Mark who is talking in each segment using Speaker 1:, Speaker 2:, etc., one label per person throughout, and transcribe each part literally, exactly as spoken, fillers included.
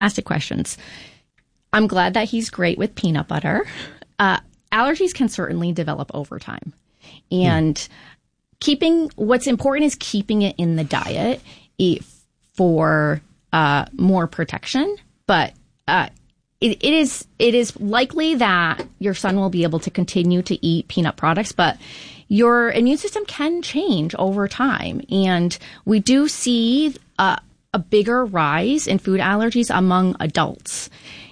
Speaker 1: fantastic questions. I'm glad that he's great with peanut butter. Uh, allergies can certainly develop over time. And hmm. keeping, what's important is keeping it in the diet for uh, more protection. But uh, it, it is it is likely that your son will be able to continue to eat peanut products, but your immune system can change over time. And we do see uh, a bigger rise in food allergies among adults.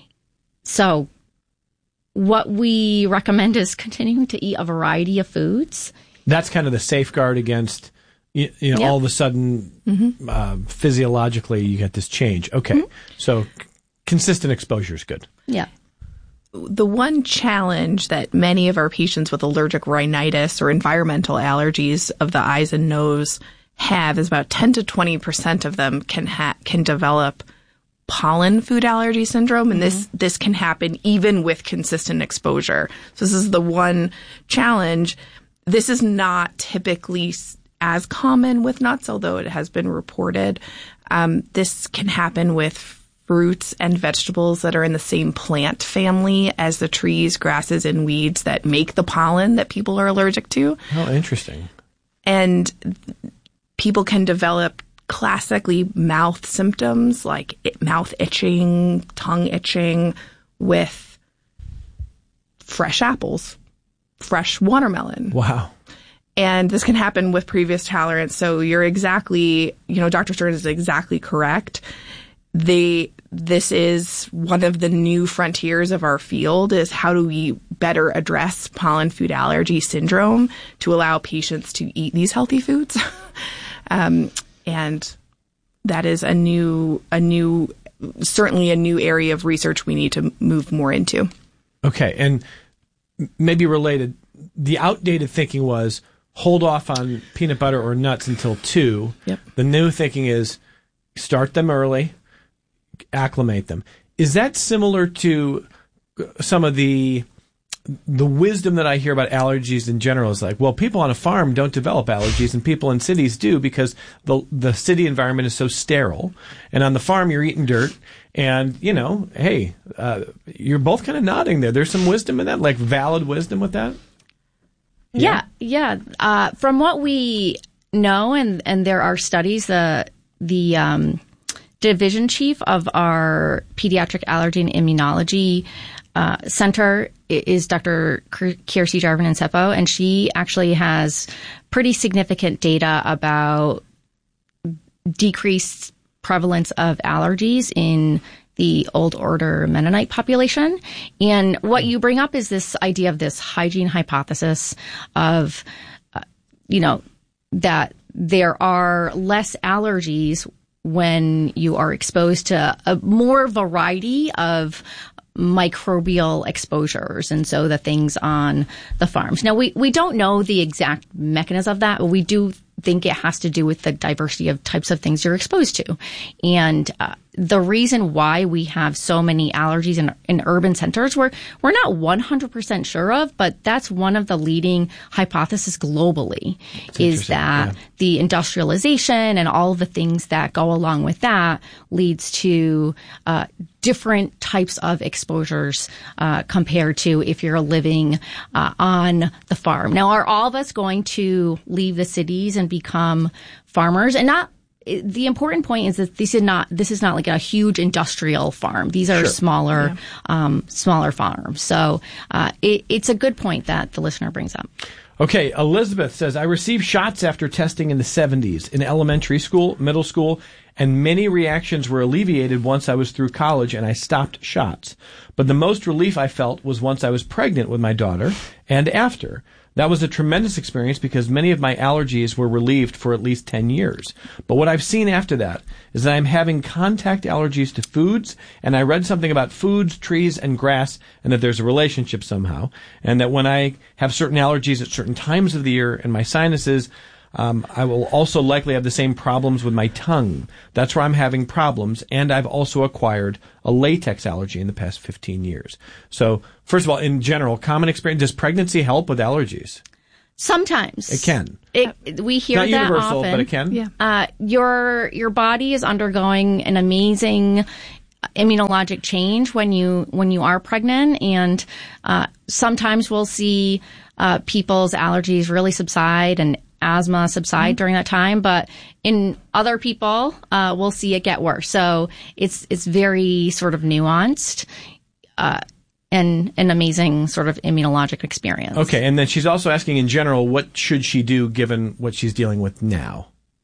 Speaker 1: So what we recommend is continuing to eat a variety of foods.
Speaker 2: That's kind of the safeguard against, you, you know, yep. all of a sudden, mm-hmm. uh, physiologically, you get this change. Okay. Mm-hmm. So c- consistent exposure is good.
Speaker 1: Yeah.
Speaker 3: The one challenge that many of our patients with allergic rhinitis or environmental allergies of the eyes and nose have is about ten to twenty percent of them can ha- can develop pollen food allergy syndrome, and mm-hmm. this this can happen even with consistent exposure. So this is the one challenge. This is not typically as common with nuts, although it has been reported. Um, this can happen with fruits and vegetables that are in the same plant family as the trees, grasses, and weeds that make the pollen that people are allergic to.
Speaker 2: Oh, interesting.
Speaker 3: And people can develop classically mouth symptoms like it, mouth itching, tongue itching with fresh apples, fresh watermelon.
Speaker 2: Wow.
Speaker 3: And this can happen with previous tolerance. So you're exactly, you know, Doctor Stern is exactly correct. They, this is one of the new frontiers of our field is how do we better address pollen food allergy syndrome to allow patients to eat these healthy foods. um, and that is a new, a new, certainly a new area of research we need to move more into.
Speaker 2: Okay. And maybe related, the outdated thinking was hold off on peanut butter or nuts until two.
Speaker 3: Yep.
Speaker 2: The new thinking is start them early, acclimate them. Is that similar to some of the the wisdom that I hear about allergies in general is like, well, people on a farm don't develop allergies and people in cities do because the the city environment is so sterile. And on the farm, you're eating dirt. And, you know, hey, uh, you're both kind of nodding there. There's some wisdom in that, like valid wisdom with that?
Speaker 1: Yeah, yeah. yeah. Uh, from what we know, and, and there are studies, the the um, division chief of our Pediatric Allergy and Immunology uh, Center is Doctor Kiersey Jarvan-Nseppo, and she actually has pretty significant data about decreased prevalence of allergies in the old order Mennonite population. And what you bring up is this idea of this hygiene hypothesis of, uh, you know, that there are less allergies when you are exposed to a more variety of microbial exposures, and so the things on the farms. Now, we, we don't know the exact mechanism of that, but we do think it has to do with the diversity of types of things you're exposed to. And uh, the reason why we have so many allergies in, in urban centers, we're, we're not one hundred percent sure of, but that's one of the leading hypotheses globally, is that yeah. the industrialization and all of the things that go along with that leads to uh, different types of exposures uh, compared to if you're living uh, on the farm. Now, are all of us going to leave the cities and become farmers? And not the important point is that this is not this is not like a huge industrial farm. These are sure. smaller yeah. um, smaller farms. So uh, it, it's a good point that the listener brings up.
Speaker 2: Okay, Elizabeth says, I received shots after testing in the seventies in elementary school, middle school, and many reactions were alleviated once I was through college and I stopped shots. But the most relief I felt was once I was pregnant with my daughter and after. That was a tremendous experience because many of my allergies were relieved for at least ten years. But what I've seen after that is that I'm having contact allergies to foods, and I read something about foods, trees, and grass, and that there's a relationship somehow, and that when I have certain allergies at certain times of the year and my sinuses, Um, I will also likely have the same problems with my tongue. That's where I'm having problems, and I've also acquired a latex allergy in the past fifteen years. So, first of all, in general, common experience, does pregnancy help with allergies?
Speaker 1: Sometimes.
Speaker 2: It can.
Speaker 1: It, we hear
Speaker 2: Not
Speaker 1: that
Speaker 2: universal,
Speaker 1: often.
Speaker 2: but it can.
Speaker 3: Yeah.
Speaker 1: Uh, your, your body is undergoing an amazing immunologic change when you when you are pregnant, and uh, sometimes we'll see uh, people's allergies really subside and asthma subside mm-hmm. during that time, but in other people, uh, we'll see it get worse. So it's it's very sort of nuanced. Uh, and an amazing sort of immunologic experience.
Speaker 2: Okay, and then she's also asking in general, what should she do given what she's dealing with now?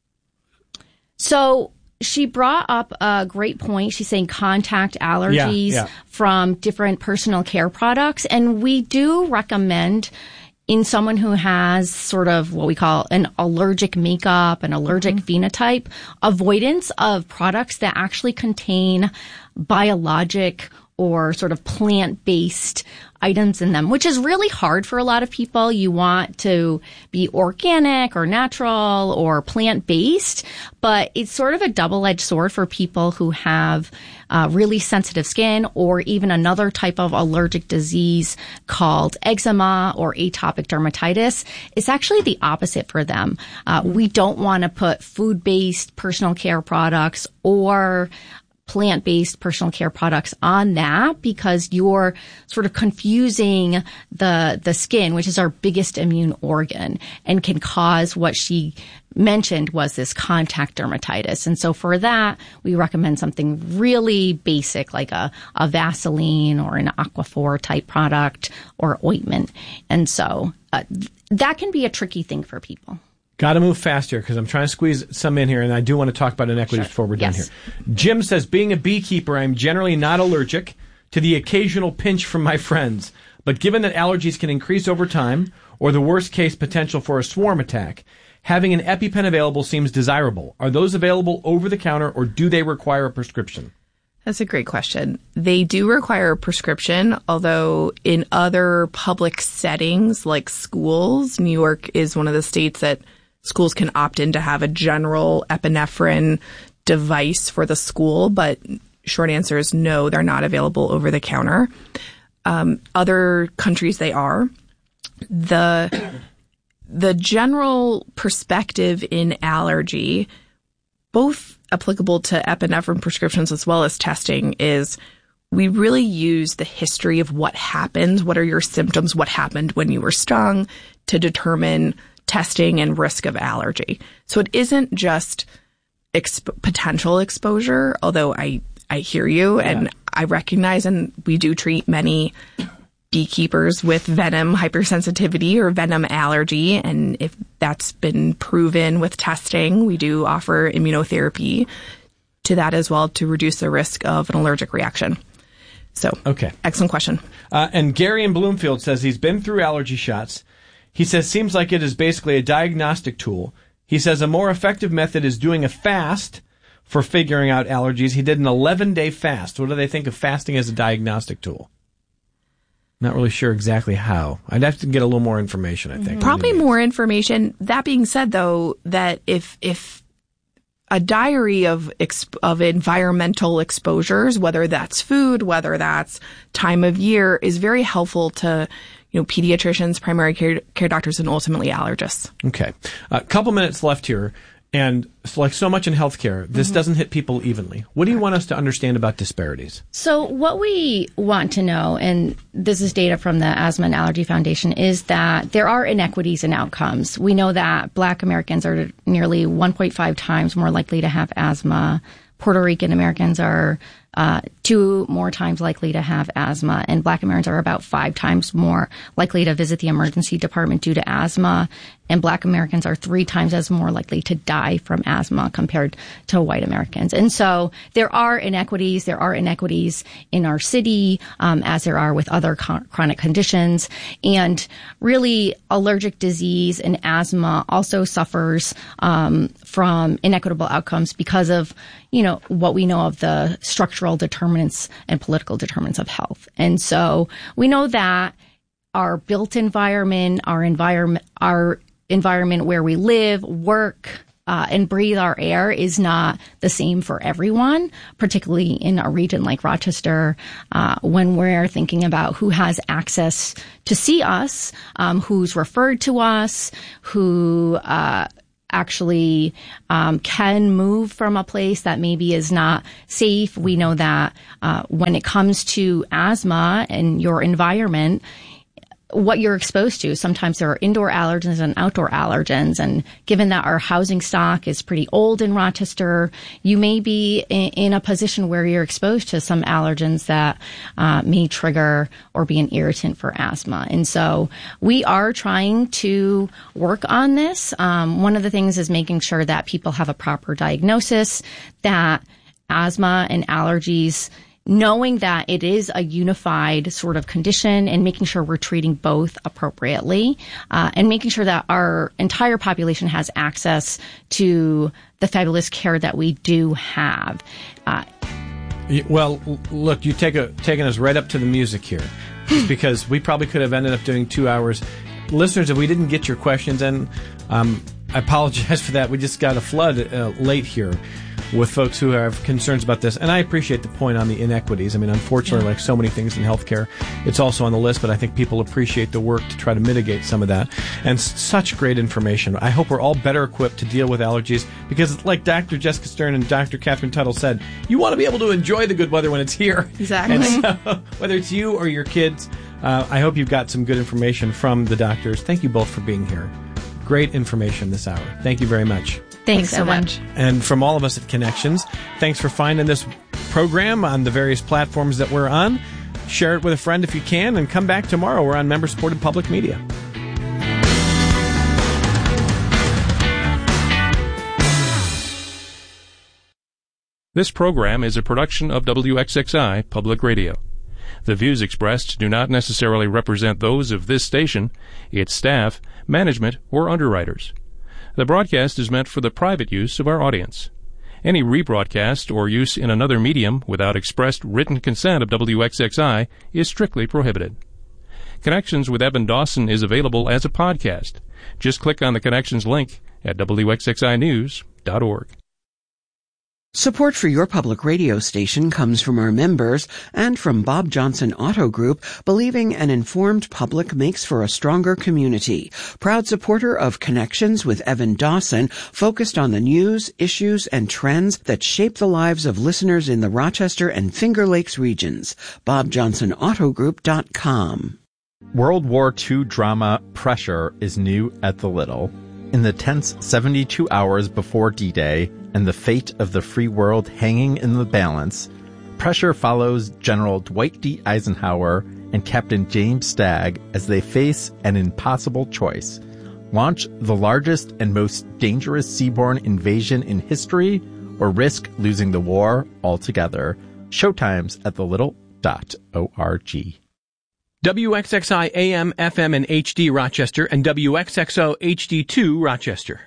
Speaker 1: So she brought up a great point. She's saying contact allergies
Speaker 2: yeah, yeah.
Speaker 1: from different personal care products. And we do recommend in someone who has sort of what we call an allergic makeup, an allergic mm-hmm. phenotype, avoidance of products that actually contain biologic or sort of plant-based items in them, which is really hard for a lot of people. You want to be organic or natural or plant-based, but it's sort of a double-edged sword for people who have uh, really sensitive skin or even another type of allergic disease called eczema or atopic dermatitis. It's actually the opposite for them. Uh, we don't want to put food-based personal care products or plant-based personal care products on that, because you're sort of confusing the the skin, which is our biggest immune organ, and can cause what she mentioned was this contact dermatitis. And so for that, we recommend something really basic like a, a Vaseline or an Aquaphor type product or ointment. And so uh, that can be a tricky thing for people.
Speaker 2: Got to move fast here because I'm trying to squeeze some in here, and I do want to talk about inequities
Speaker 1: sure.
Speaker 2: before we're
Speaker 1: yes.
Speaker 2: done here. Jim says, being a beekeeper, I'm generally not allergic to the occasional pinch from my friends. But given that allergies can increase over time, or the worst case potential for a swarm attack, having an EpiPen available seems desirable. Are those available over the counter, or do they require a prescription?
Speaker 3: That's a great question. They do require a prescription, although in other public settings like schools, New York is one of the states that schools can opt in to have a general epinephrine device for the school, but short answer is no, they're not available over the counter. Um, other countries, they are. The, the general perspective in allergy, both applicable to epinephrine prescriptions as well as testing, is we really use the history of what happens, what are your symptoms, what happened when you were stung, to determine testing and risk of allergy. So it isn't just exp- potential exposure, although I, I hear you yeah. and I recognize, and we do treat many beekeepers with venom hypersensitivity or venom allergy. And if that's been proven with testing, we do offer immunotherapy to that as well to reduce the risk of an allergic reaction. So,
Speaker 2: okay.
Speaker 3: Excellent question.
Speaker 2: Uh, and Gary in Bloomfield says he's been through allergy shots. He says, seems like it is basically a diagnostic tool. He says a more effective method is doing a fast for figuring out allergies. He did an eleven-day fast. What do they think of fasting as a diagnostic tool? Not really sure exactly how. I'd have to get a little more information, I think.
Speaker 3: Probably more information. That being said, though, that if if a diary of exp- of environmental exposures, whether that's food, whether that's time of year, is very helpful to, you know, pediatricians, primary care, care doctors, and ultimately allergists.
Speaker 2: Okay. A couple minutes left here. And like so much in healthcare, this mm-hmm. doesn't hit people evenly. What do you want us to understand about disparities?
Speaker 1: So what we want to know, and this is data from the Asthma and Allergy Foundation, is that there are inequities in outcomes. We know that Black Americans are nearly one point five times more likely to have asthma. Puerto Rican Americans are uh, two more times likely to have asthma, and Black Americans are about five times more likely to visit the emergency department due to asthma, and Black Americans are three times as more likely to die from asthma compared to white Americans. And so there are inequities. There are inequities in our city, um, as there are with other con- chronic conditions. And really, allergic disease and asthma also suffers um, from inequitable outcomes because of, you know, what we know of the structural determinants and political determinants of health. And so we know that our built environment, our environment, our environment where we live, work, uh, and breathe our air is not the same for everyone, particularly in a region like Rochester, uh, when we're thinking about who has access to see us, um, who's referred to us, who, uh, actually um, can move from a place that maybe is not safe. We know that uh, when it comes to asthma and your environment, what you're exposed to. Sometimes there are indoor allergens and outdoor allergens. And given that our housing stock is pretty old in Rochester, you may be in, in a position where you're exposed to some allergens that uh, may trigger or be an irritant for asthma. And so we are trying to work on this. Um, one of the things is making sure that people have a proper diagnosis, that asthma and allergies, knowing that it is a unified sort of condition and making sure we're treating both appropriately, uh, and making sure that our entire population has access to the fabulous care that we do have. Uh,
Speaker 2: well, look, you've take a, taken us right up to the music here, because we probably could have ended up doing two hours. Listeners, if we didn't get your questions in, um, I apologize for that. We just got a flood uh, late here with folks who have concerns about this. And I appreciate the point on the inequities. I mean, unfortunately, yeah. like so many things in healthcare, it's also on the list, but I think people appreciate the work to try to mitigate some of that. And s- such great information. I hope we're all better equipped to deal with allergies, because like Doctor Jessica Stern and Doctor Catherine Tuttle said, you want to be able to enjoy the good weather when it's here.
Speaker 3: Exactly.
Speaker 2: And so, whether it's you or your kids, uh, I hope you've got some good information from the doctors. Thank you both for being here. Great information this hour. Thank you very much.
Speaker 1: Thanks,
Speaker 3: Thanks so
Speaker 1: Evan.
Speaker 3: much.
Speaker 2: And from all of us at Connections, thanks for finding this program on the various platforms that we're on. Share it with a friend if you can, and come back tomorrow. We're on member-supported public media.
Speaker 4: This program is a production of W X X I Public Radio. The views expressed do not necessarily represent those of this station, its staff, management, or underwriters. The broadcast is meant for the private use of our audience. Any rebroadcast or use in another medium without expressed written consent of W X X I is strictly prohibited. Connections with Evan Dawson is available as a podcast. Just click on the Connections link at W X X I news dot org.
Speaker 5: Support for your public radio station comes from our members and from Bob Johnson Auto Group, believing an informed public makes for a stronger community. Proud supporter of Connections with Evan Dawson, focused on the news, issues, and trends that shape the lives of listeners in the Rochester and Finger Lakes regions. bob johnson auto group dot com.
Speaker 6: World War Two drama Pressure is new at the Little. In the tense seventy-two hours before D-Day, and the fate of the free world hanging in the balance, Pressure follows General Dwight D. Eisenhower and Captain James Stagg as they face an impossible choice: launch the largest and most dangerous seaborne invasion in history, or risk losing the war altogether. Showtimes at the little dot org.
Speaker 2: W X X I A M, F M, and H D Rochester, and W X X O H D two Rochester.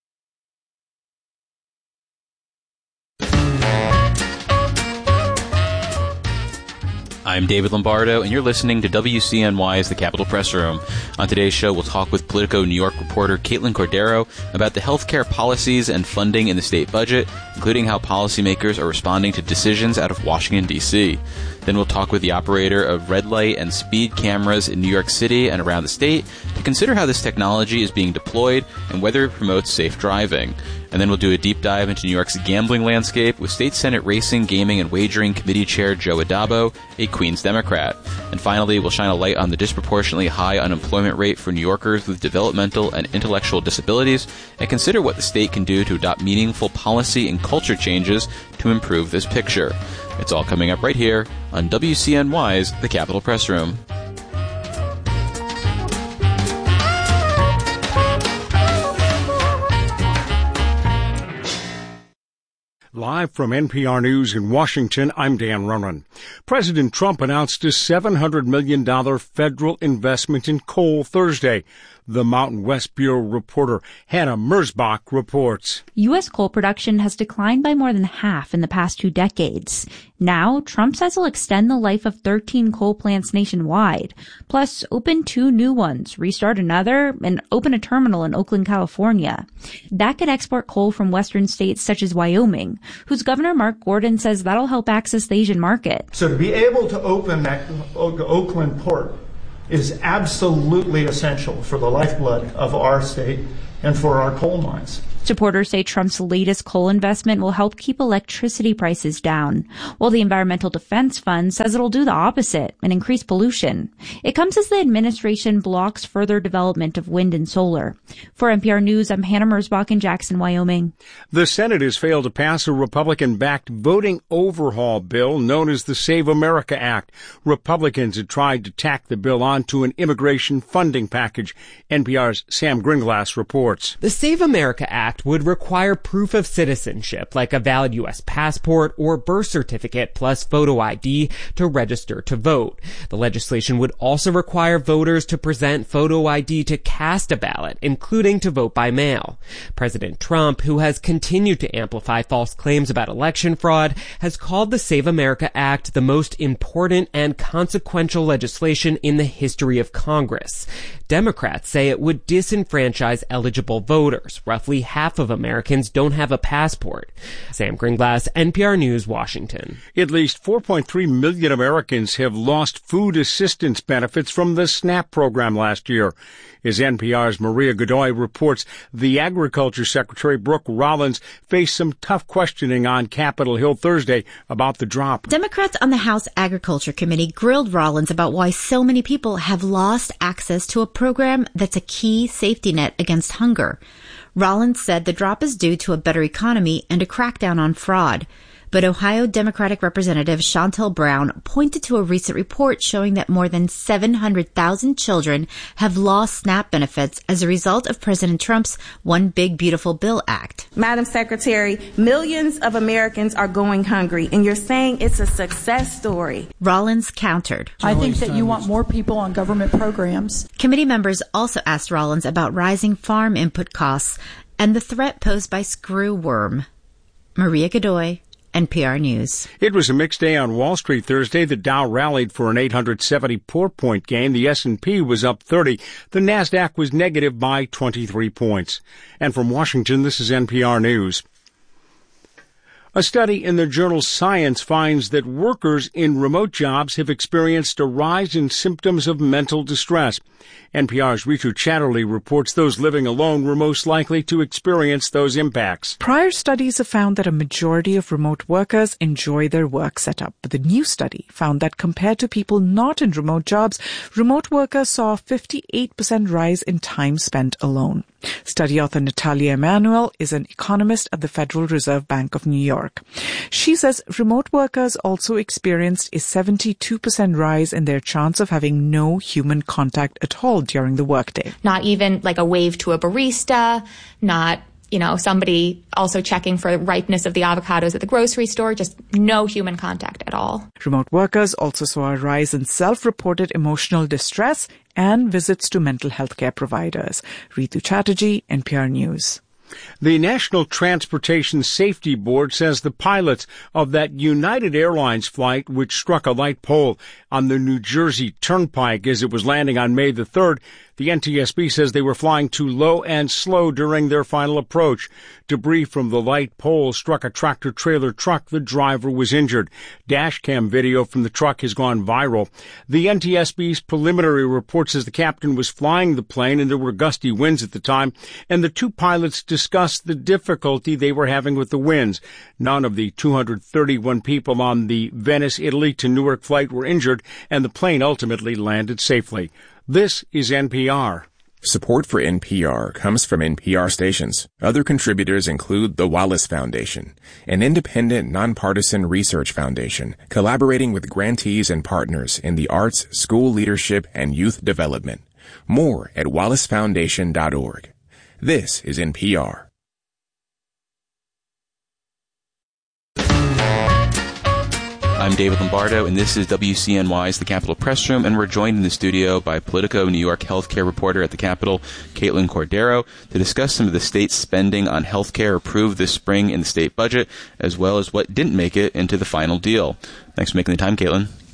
Speaker 7: I'm David Lombardo, and you're listening to W C N Y's The Capitol Press Room. On today's show, we'll talk with Politico New York reporter Caitlin Cordero about the healthcare policies and funding in the state budget, including how policymakers are responding to decisions out of Washington, D C Then we'll talk with the operator of red light and speed cameras in New York City and around the state to consider how this technology is being deployed and whether it promotes safe driving. And then we'll do a deep dive into New York's gambling landscape with State Senate Racing, Gaming, and Wagering Committee Chair Joe Adabo, a Queens Democrat. And finally, we'll shine a light on the disproportionately high unemployment rate for New Yorkers with developmental and intellectual disabilities and consider what the state can do to adopt meaningful policy and culture changes to improve this picture. It's all coming up right here on W C N Y's The Capitol Press Room.
Speaker 8: Live from N P R News in Washington, I'm Dan Ronan. President Trump announced a seven hundred million dollars federal investment in coal Thursday. The Mountain West Bureau reporter Hannah Merzbach reports.
Speaker 9: U S coal production has declined by more than half in the past two decades. Now, Trump says he'll extend the life of thirteen coal plants nationwide, plus open two new ones, restart another, and open a terminal in Oakland, California. That could export coal from western states such as Wyoming, whose Governor Mark Gordon says that'll help access the Asian market.
Speaker 10: So to be able to open that Oakland port is absolutely essential for the lifeblood of our state and for our coal mines.
Speaker 9: Supporters say Trump's latest coal investment will help keep electricity prices down, while the Environmental Defense Fund says it'll do the opposite and increase pollution. It comes as the administration blocks further development of wind and solar. For N P R News, I'm Hannah Merzbach in Jackson, Wyoming.
Speaker 8: The Senate has failed to pass a Republican-backed voting overhaul bill known as the Save America Act. Republicans had tried to tack the bill onto an immigration funding package. N P R's Sam Gringlass reports.
Speaker 11: The Save America Act would require proof of citizenship, like a valid U S passport or birth certificate plus photo I D to register to vote. The legislation would also require voters to present photo I D to cast a ballot, including to vote by mail. President Trump, who has continued to amplify false claims about election fraud, has called the Save America Act the most important and consequential legislation in the history of Congress. Democrats say it would disenfranchise eligible voters. Roughly half of Americans don't have a passport. Sam Gringlass, N P R News, Washington.
Speaker 8: At least four point three million Americans have lost food assistance benefits from the SNAP program last year. As N P R's Maria Godoy reports, the Agriculture Secretary, Brooke Rollins, faced some tough questioning on Capitol Hill Thursday about the drop.
Speaker 12: Democrats on the House Agriculture Committee grilled Rollins about why so many people have lost access to a program that's a key safety net against hunger. Rollins said the drop is due to a better economy and a crackdown on fraud. But Ohio Democratic Representative Shontel Brown pointed to a recent report showing that more than seven hundred thousand children have lost SNAP benefits as a result of President Trump's One Big Beautiful Bill Act.
Speaker 13: Madam Secretary, millions of Americans are going hungry, and you're saying it's a success story.
Speaker 12: Rollins countered.
Speaker 14: I think that you want more people on government programs.
Speaker 12: Committee members also asked Rollins about rising farm input costs and the threat posed by screwworm. Maria Godoy, N P R News.
Speaker 8: It was a mixed day on Wall Street Thursday. The Dow rallied for an eight hundred seventy-four point gain. The S and P was up thirty. The Nasdaq was negative by twenty-three points. And from Washington, this is N P R News. A study in the journal Science finds that workers in remote jobs have experienced a rise in symptoms of mental distress. N P R's Ritu Chatterley reports those living alone were most likely to experience those impacts.
Speaker 15: Prior studies have found that a majority of remote workers enjoy their work setup, but the new study found that compared to people not in remote jobs, remote workers saw a fifty-eight percent rise in time spent alone. Study author Natalia Emanuel is an economist at the Federal Reserve Bank of New York. She says remote workers also experienced a seventy-two percent rise in their chance of having no human contact at all during the workday.
Speaker 16: Not even like a wave to a barista, not, you know, somebody also checking for the ripeness of the avocados at the grocery store, just no human contact at all.
Speaker 15: Remote workers also saw a rise in self-reported emotional distress and visits to mental health care providers. Ritu Chatterjee, N P R News.
Speaker 8: The National Transportation Safety Board says the pilots of that United Airlines flight which struck a light pole on the New Jersey Turnpike as it was landing on May the third, the N T S B says they were flying too low and slow during their final approach. Debris from the light pole struck a tractor-trailer truck. The driver was injured. Dashcam video from the truck has gone viral. The N T S B's preliminary report says the captain was flying the plane and there were gusty winds at the time, and the two pilots discussed the difficulty they were having with the winds. None of the two hundred thirty-one people on the Venice, Italy to Newark flight were injured, and the plane ultimately landed safely. This is N P R.
Speaker 17: Support for N P R comes from N P R stations. Other contributors include the Wallace Foundation, an independent, nonpartisan research foundation collaborating with grantees and partners in the arts, school leadership, and youth development. More at wallace foundation dot org. This is N P R.
Speaker 7: I'm David Lombardo, and this is W C N Y's The Capitol Press Room, and we're joined in the studio by Politico New York healthcare reporter at the Capitol, Caitlin Cordero, to discuss some of the state's spending on healthcare approved this spring in the state budget, as well as what didn't make it into the final deal. Thanks for making the time, Caitlin.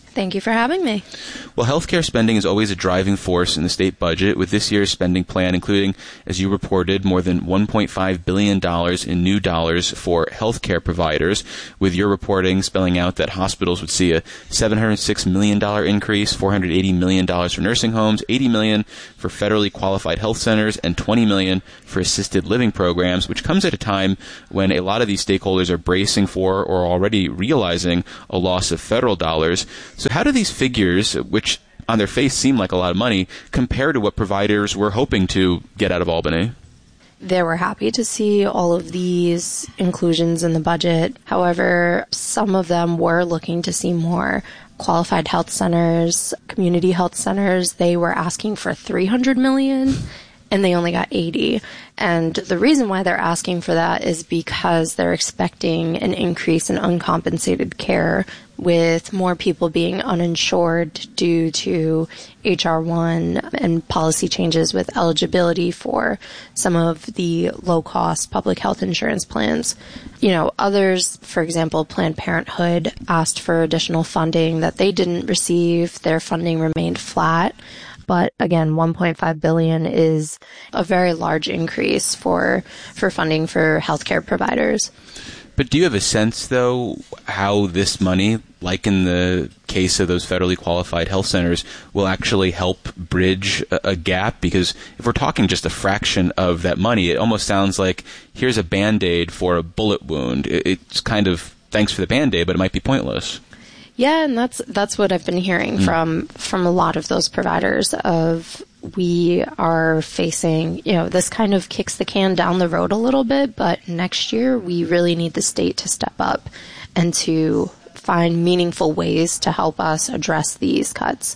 Speaker 18: Thank you for having me.
Speaker 7: Well, healthcare spending is always a driving force in the state budget, with this year's spending plan including, as you reported, more than one point five billion dollars in new dollars for healthcare providers, with your reporting spelling out that hospitals would see a seven hundred six million dollars increase, four hundred eighty million dollars for nursing homes, eighty million dollars for federally qualified health centers, and twenty million dollars for assisted living programs, which comes at a time when a lot of these stakeholders are bracing for or already realizing a loss of federal dollars. So how do these figures, which on their face seem like a lot of money, compare to what providers were hoping to get out of Albany?
Speaker 18: They were happy to see all of these inclusions in the budget. However, some of them were looking to see more. Qualified health centers, community health centers, they were asking for three hundred million dollars. And they only got eighty. And the reason why they're asking for that is because they're expecting an increase in uncompensated care, with more people being uninsured due to H R one and policy changes with eligibility for some of the low-cost public health insurance plans. You know, others, for example, Planned Parenthood asked for additional funding that they didn't receive. Their funding remained flat. But again, one point five billion dollars is a very large increase for for funding for healthcare providers.
Speaker 7: But do you have a sense, though, how this money, like in the case of those federally qualified health centers, will actually help bridge a, a gap? Because if we're talking just a fraction of that money, it almost sounds like here's a Band-Aid for a bullet wound. It, it's kind of thanks for the Band-Aid, but it might be pointless.
Speaker 18: Yeah, and that's that's what I've been hearing mm. from from a lot of those providers of we are facing, you know, this kind of kicks the can down the road a little bit, but next year we really need the state to step up and to find meaningful ways to help us address these cuts.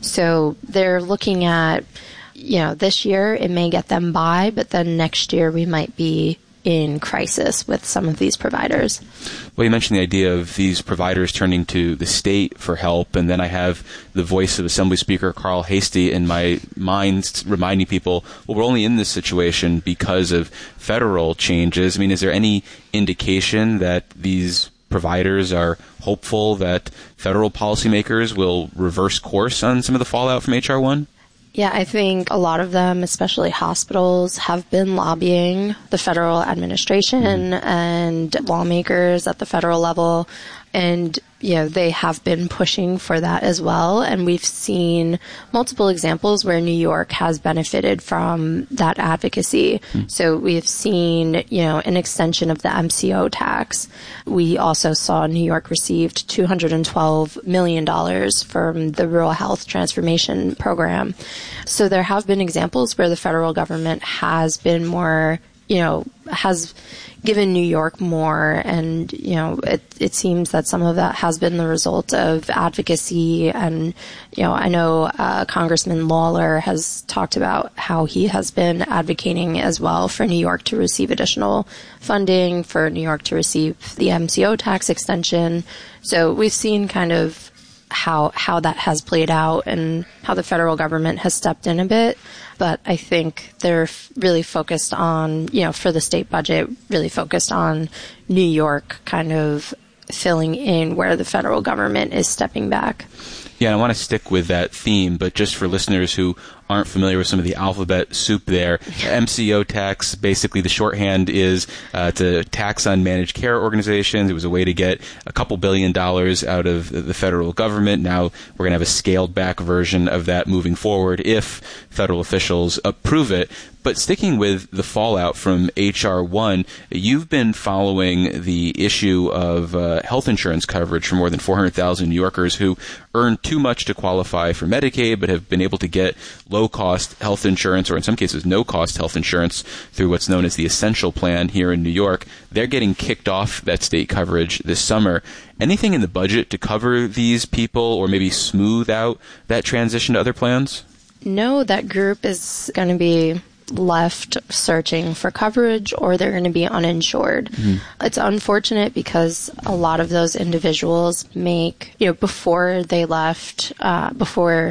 Speaker 18: So they're looking at, you know, this year it may get them by, but then next year we might be in crisis with some of these providers.
Speaker 7: Well, you mentioned the idea of these providers turning to the state for help, and then I have the voice of Assembly Speaker Carl Heastie in my mind reminding people, well, we're only in this situation because of federal changes. I mean, is there any indication that these providers are hopeful that federal policymakers will reverse course on some of the fallout from H R one?
Speaker 18: Yeah, I think a lot of them, especially hospitals, have been lobbying the federal administration mm-hmm. and lawmakers at the federal level. And, you know, they have been pushing for that as well. And we've seen multiple examples where New York has benefited from that advocacy. Mm. So we've seen, you know, an extension of the M C O tax. We also saw New York received two hundred twelve million dollars from the Rural Health Transformation Program. So there have been examples where the federal government has been more, you know, has given New York more, and, you know, it, it seems that some of that has been the result of advocacy. And, you know, I know uh, Congressman Lawler has talked about how he has been advocating as well for New York to receive additional funding, for New York to receive the M C O tax extension. So we've seen kind of how how that has played out and how the federal government has stepped in a bit. But I think they're really focused on, you know, for the state budget, really focused on New York kind of filling in where the federal government is stepping back.
Speaker 7: Yeah, and I want to stick with that theme, but just for listeners who aren't familiar with some of the alphabet soup there, M C O tax, basically the shorthand is uh, it's a tax on managed care organizations. It was a way to get a couple billion dollars out of the federal government. Now we're going to have a scaled back version of that moving forward if federal officials approve it. But sticking with the fallout from H R one, you've been following the issue of uh, health insurance coverage for more than four hundred thousand New Yorkers who earn too much to qualify for Medicaid but have been able to get low-cost health insurance, or in some cases no-cost health insurance, through what's known as the Essential Plan here in New York. They're getting kicked off that state coverage this summer. Anything in the budget to cover these people or maybe smooth out that transition to other plans?
Speaker 18: No, that group is going to be left searching for coverage, or they're going to be uninsured. Mm-hmm. It's unfortunate because a lot of those individuals make, you know, before they left, uh, before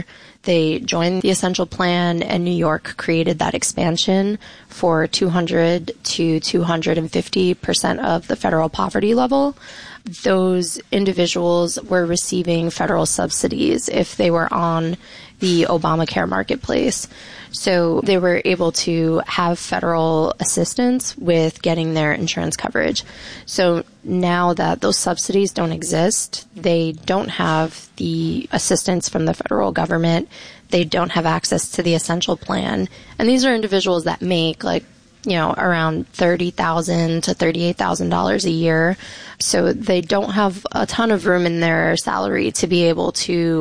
Speaker 18: They joined the Essential Plan, and New York created that expansion for two hundred to two hundred fifty percent of the federal poverty level. Those individuals were receiving federal subsidies if they were on the Obamacare marketplace. So they were able to have federal assistance with getting their insurance coverage. So now that those subsidies don't exist, they don't have the assistance from the federal government. They don't have access to the Essential Plan. And these are individuals that make like, you know, around thirty thousand dollars to thirty-eight thousand dollars a year. So they don't have a ton of room in their salary to be able to